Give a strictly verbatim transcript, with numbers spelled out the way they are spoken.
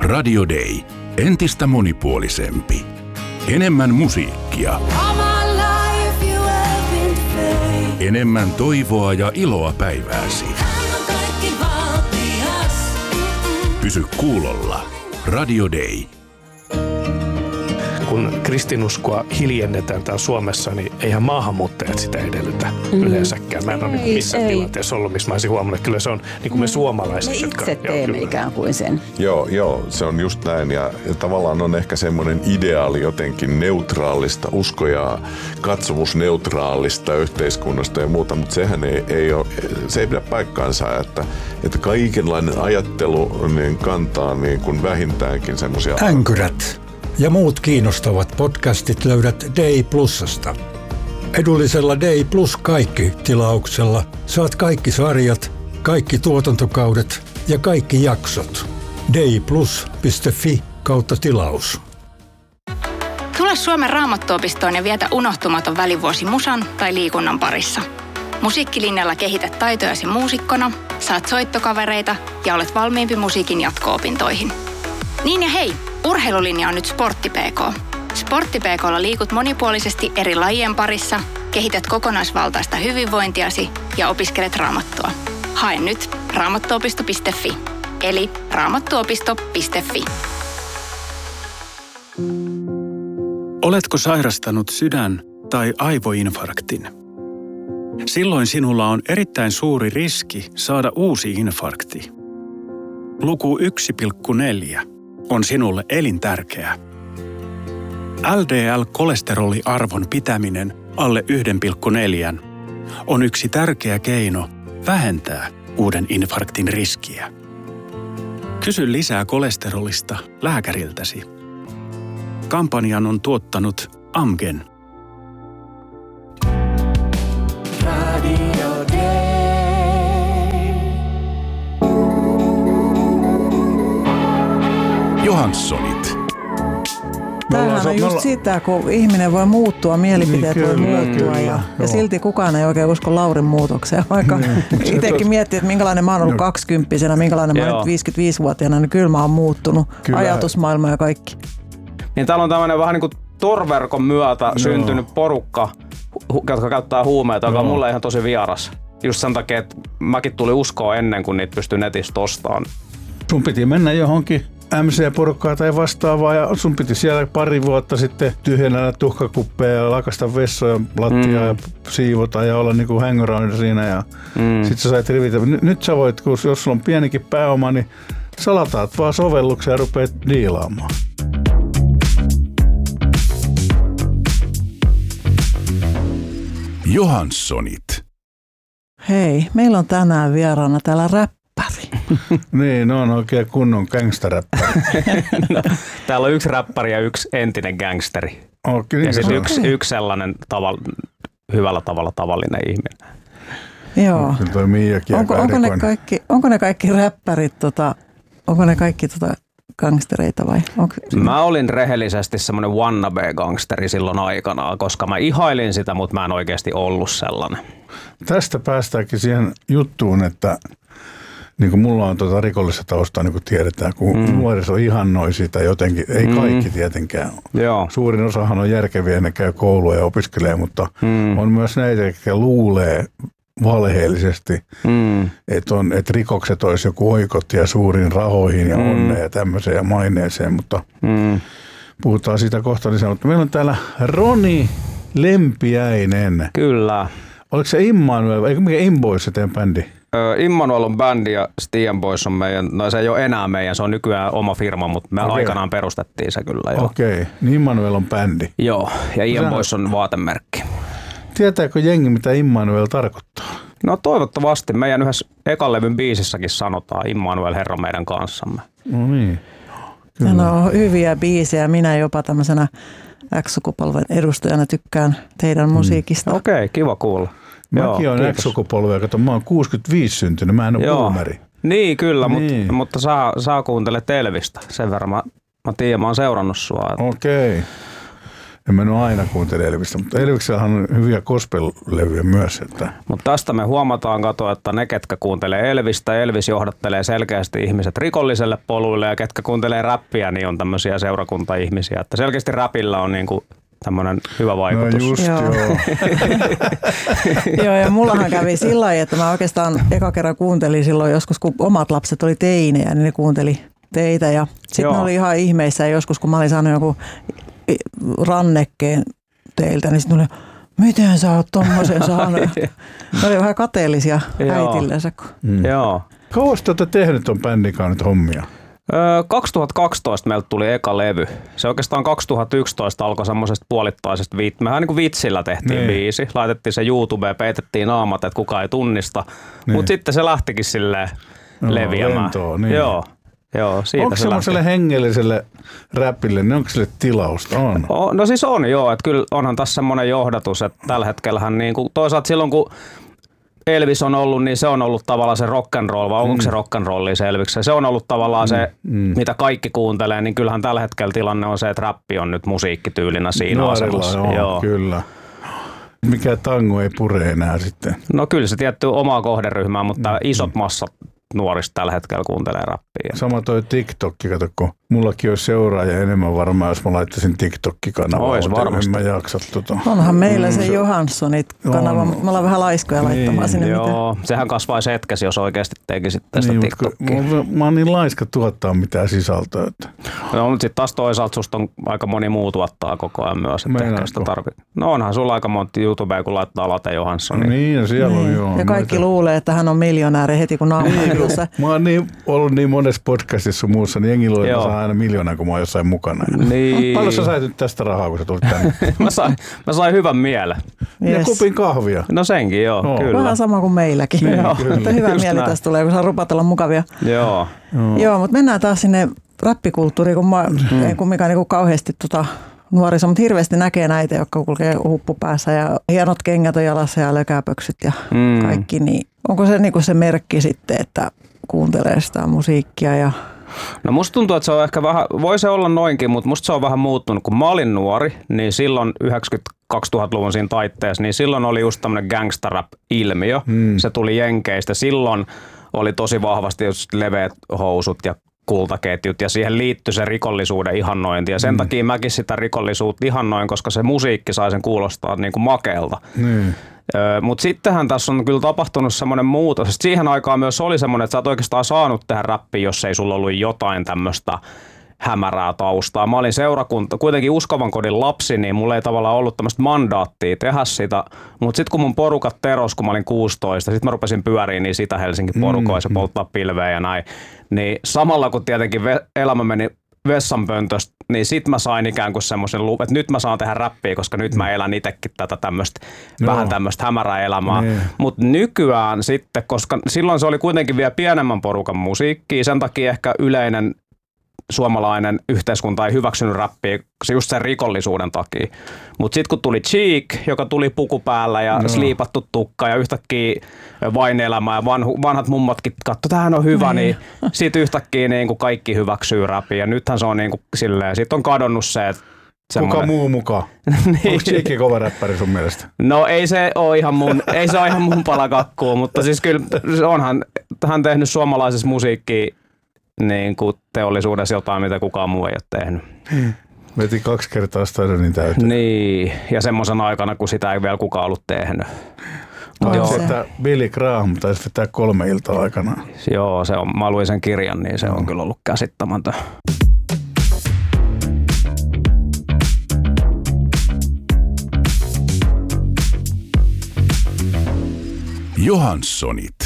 Radio Day. Entistä monipuolisempi. Enemmän musiikkia. Enemmän toivoa ja iloa päivääsi. Pysy kuulolla. Radio Day. Kun kristinuskoa hiljennetään täällä Suomessa, niin eihän maahanmuuttajat sitä edellytä mm. yleensäkään. Mä en ole ei, missään ei. tilanteessa ollut, missä mä olisin huomannut, että kyllä se on niin kuin me suomalaiset. Me jotka, itse teemme joo, ikään kuin sen. Joo, joo, se on just näin. Ja, ja tavallaan on ehkä semmoinen ideaali jotenkin neutraalista, usko- ja katsomusneutraalista yhteiskunnasta ja muuta, mutta sehän ei, ei, ole, se ei pidä paikkaansa, että, että kaikenlainen ajattelu niin kantaa niin kuin vähintäänkin semmoisia... Änkyrät ja muut kiinnostavat podcastit löydät Day Plusasta. Edullisella Day Plus kaikki -tilauksella saat kaikki sarjat, kaikki tuotantokaudet ja kaikki jaksot. dayplus piste fi kautta tilaus. Tule Suomen Raamattuopistoon ja vietä unohtumaton välivuosi musan tai liikunnan parissa. Musiikkilinjalla kehität taitojasi muusikkona, saat soittokavereita ja olet valmiimpi musiikin jatko-opintoihin. Niin ja hei! Urheilulinja on nyt Sportti P K. Sportti P K:lla liikut monipuolisesti eri lajien parissa, kehität kokonaisvaltaista hyvinvointiasi ja opiskelet raamattua. Hae nyt raamattuopisto piste fi, eli raamattuopisto piste fi. Oletko sairastanut sydän- tai aivoinfarktin? Silloin sinulla on erittäin suuri riski saada uusi infarkti. Luku yksi pilkku neljä. On sinulle elintärkeä. L D L-kolesteroliarvon pitäminen alle yksi pilkku neljä on yksi tärkeä keino vähentää uuden infarktin riskiä. Kysy lisää kolesterolista lääkäriltäsi. Kampanjan on tuottanut Amgen. Johanssonit. Tämähän on just sitä, kun ihminen voi muuttua, mielipiteet niin, kyllä, voi muuttua kyllä, ja, ja silti kukaan ei oikein usko Laurin muutokseen, vaikka niin, itsekin miettii, että minkälainen mä oon ollut kaksikymppisenä, minkälainen mä oon nyt viisikymmentäviisivuotiaana, niin kyllä mä oon muuttunut, kyllä. Ajatusmaailma ja kaikki. Niin täällä on tämmöinen vähän niin kuin torverkon myötä Joo. syntynyt porukka, jotka käyttää huumeita, joka on mulle ihan tosi vieras. Just sen takia, että mäkin tuli uskoa ennen kuin niitä pystyy netistä ostamaan. Sun piti mennä johonkin M C-porukkaa tai vastaavaa ja sun piti siellä pari vuotta sitten tyhjennellä tuhkakuppeja ja lakasta vessoja lattiaa mm. ja siivota ja olla niinku hangaround siinä ja mm. sit sä sait rivitä. N- nyt sä voit, kun jos sulla on pienikin pääoma, niin sä lataat vaan sovelluksia ja rupeat diilaamaan. Johanssonit. Hei, meillä on tänään vieraana täällä räppäri. Niin, no on oikein kunnon gangsteräppäri. No, täällä on yksi räppäri ja yksi entinen gangsteri. Okay, ja sitten yksi, yksi sellainen taval, hyvällä tavalla tavallinen ihminen. Joo. Onko, onko, ne kaikki, onko ne kaikki räppärit, tota, onko ne kaikki tota gangstereita vai? Onko mä olin rehellisesti semmoinen wannabe-gangsteri silloin aikanaan, koska mä ihailin sitä, mutta mä en oikeasti ollut sellainen. Tästä päästäänkin siihen juttuun, että niin kuin mulla on tuota rikollista taustaa, niin kuin tiedetään, kun mm. nuoriso ihannoi sitä jotenkin, ei kaikki mm. tietenkään. Joo. Suurin osahan on järkeviä, ne käy koulua ja opiskelee, mutta mm. on myös näitä, jotka luulee valheellisesti, mm. että, on, että rikokset olisi joku oikotie suuriin rahoihin ja mm. onneen ja tämmöiseen ja maineeseen, mutta mm. puhutaan siitä kohta lisää. Mutta meillä on täällä Roni Lempiäinen. Kyllä. Oliko se Immanuel, eikö mikä Imboys se teidän bändi? Immanuel on bändi ja Stian Boys on meidän, no se ei ole enää meidän, se on nykyään oma firma, mutta me okay. aikanaan perustettiin se kyllä. Okei, okay. Niin Immanuel on bändi. Joo, ja Ian Boys on vaatemerkki. Tietääkö jengi, mitä Immanuel tarkoittaa? No toivottavasti. Meidän yhdessä ekan levyn biisissäkin sanotaan Immanuel Herra meidän kanssamme. No niin. Kyllä. No on hyviä biisejä. Minä jopa tämmöisenä X-sukupolven edustajana tykkään teidän musiikista. Mm. Okei, okay, kiva kuulla. Mäkin olen X-sukupolvea, kato mä oon kuusikymmentäviisi syntynyt, mä en ole boomeri. Niin kyllä, niin. Mutta, mutta saa, saa kuuntele Telvistä. Sen verran mä, mä tiedän, mä oon seurannut sua. Okei. Okay. En mä nyt aina kuuntele Elvistä, mutta Elviksellähän on hyviä gospel-levyjä myös. Että. Mutta tästä me huomataan, kato, että ne, ketkä kuuntelee Elvistä, Elvis johdattelee selkeästi ihmiset rikolliselle poluille ja ketkä kuuntelee räppiä, niin on tämmöisiä seurakuntaihmisiä. Että selkeästi räpillä on niinku tämmöinen hyvä vaikutus. No just joo. joo. Joo, ja mullahan kävi sillä lailla, että mä oikeastaan eka kerran kuuntelin silloin joskus, kun omat lapset oli teinejä, niin ne kuunteli teitä. Ja sitten ne oli ihan ihmeissä joskus, kun mä olin saanut jonkun rannekkeen teiltä, niin sitten oli, miten sä oot tommosen saanut? Ne oli vähän kateellisia äitillensä. Mm. Joo. Kauas te olette tehnyt ton bändin kanssa nyt hommia? Öö, kaksituhattakaksitoista meiltä tuli eka levy. Se oikeastaan kaksituhattayksitoista alkoi semmoisesta puolittaisesta viit... Mehän niin kuin vitsillä tehtiin niin. biisi. Laitettiin se YouTubeen, peitettiin naamat, että kukaan ei tunnista. Niin. Mutta sitten se lähtikin silleen no, leviämään. Lentoa, niin. Joo. Joo, siitä onko se semmoiselle lähti. hengelliselle räppille, niin onko sille tilausta? On. O, no siis on joo, että kyllä onhan tässä semmoinen johdatus, että tällä hetkellähän niin kuin, toisaalta silloin kun Elvis on ollut, niin se on ollut tavallaan se rock'n'roll, vai onko mm. se rock'n'rolli se Elviksen? Se on ollut tavallaan mm. se, mm. mitä kaikki kuuntelee, niin kyllähän tällä hetkellä tilanne on se, että räppi on nyt musiikkityylinä siinä nuorilla, asemassa. Joo, joo, kyllä. Mikä tango ei pure enää sitten? No kyllä se tietty omaa kohderyhmää, mutta mm. isot massat nuorista tällä hetkellä kuuntelee rappia. Sama toi TikTokki, kato, kun mullakin olisi seuraaja enemmän varmaan, jos mä laittaisin TikTok-kanavaa. Ois varmasti. En mä jaksa tota. Onhan meillä se Johanssonit-kanava. On. Me ollaan vähän laiskoja laittamaan niin, sinne. Joo, mitään. Sehän kasvaisi hetkessä, jos oikeasti tekisit tästä niin, TikTokia. Mä, mä oon niin laiska tuottaa mitään sisältöä. Että. No, mutta sitten taas toisaalta susta on aika moni muu tuottaa koko ajan myös. Että sitä tarvitsee. No onhan sulla aika monta YouTubea, kun laittaa Late Johanssonia. Niin, ja siellä niin. on joo. Ja kaikki noita. Luulee, että hän on miljonääri heti, kun naama on tuossa. Mä oon niin, ollut niin monessa podcastissa muussa, niin jengi luulee, että saa aina miljoonaa, kun mä oon jossain mukana. Niin. Paljon sä sait nyt tästä rahaa, kun sä tulit tänne? mä, sain, mä sain hyvän mielen. Yes. Ja kupin kahvia. No senkin, joo, no. kyllä. Vähän sama kuin meilläkin. Niin, joo. Mutta hyvä Just mieli näin. Tästä tulee, kun saa rupatella mukavia. Joo. Joo, joo mutta mennään taas sinne räppikulttuuriin, kun mä hmm. ei kumminkaan niin kauheasti tota nuoriso, mutta hirveästi näkee näitä, jotka kulkee huppupäässä ja hienot kengät on jalassa ja lökäpöksyt ja hmm. kaikki. Niin onko se, niin kuin se merkki sitten, että kuuntelee sitä musiikkia ja no musta tuntuu, että se on ehkä vähän, voi se olla noinkin, mutta musta se on vähän muuttunut. Kun mä olin nuori, niin silloin yhdeksänkymmentä-kaksituhattaluvun siinä taitteessa, niin silloin oli just tämmönen gangsta-rap-ilmiö. Mm. Se tuli Jenkeistä. Silloin oli tosi vahvasti just leveät housut ja kultaketjut ja siihen liittyi se rikollisuuden ihannointi. Ja sen mm. takia mäkin sitä rikollisuutta ihannoin, koska se musiikki sai sen kuulostaa niin kuin makeelta. Mm. Mutta sittenhän tässä on kyllä tapahtunut semmoinen muutos. Siihen aikaan myös oli semmoinen, että sä oot oikeastaan saanut tehdä räppiä, jos ei sulla ollut jotain tämmöistä hämärää taustaa. Mä olin seurakunta, kuitenkin uskovan kodin lapsi, niin mulla ei tavallaan ollut tämmöistä mandaattia tehdä sitä. Mutta sitten kun mun porukat teros, kun mä olin kuusitoista, sitten mä rupesin pyöriin niin sitä Helsingin porukoissa, mm, polttaa pilveä ja näin. Niin samalla kun tietenkin elämä meni vessanpöntöstä, niin sit mä sain ikään kuin semmoisen luvun, että nyt mä saan tehdä räppiä, koska nyt mä elän itsekin tätä tämmöistä, no. vähän tämmöistä hämärää elämää. Niin. Mutta nykyään sitten, koska silloin se oli kuitenkin vielä pienemmän porukan musiikkia, sen takia ehkä yleinen suomalainen yhteiskunta ei hyväksynyt räppiä just sen rikollisuuden takia. Mutta sitten kun tuli Cheek, joka tuli puku päällä ja no. sliipattu tukka ja yhtäkkiä vain elämä ja vanhu, vanhat mummotkin katso, tämähän on hyvä, mm. niin sitten yhtäkkiä niin kuin kaikki hyväksyy räppiä. Ja nythän se on niin kuin silleen, sitten on kadonnut se, että semmoinen. Kuka muu mukaan? niin. Onko Cheekki kova räppäri sun mielestä? No ei se ole ihan mun, ei se ole ihan mun palakakkuu, mutta siis kyllä onhan hän tehnyt suomalaisessa musiikkia niin kuin teollisuudessa jotain, mitä kukaan muu ei ole tehnyt. Hmm. Veti kaksi kertaa stadionin täyteen. Niin, ja semmoisen aikana, kun sitä ei vielä kukaan ollut tehnyt. Joo, että Billy Graham taisi vetää kolme iltaa aikana. Joo, se on, mä luin sen kirjan, niin se on mm. kyllä ollut käsittämätön. Johanssonit.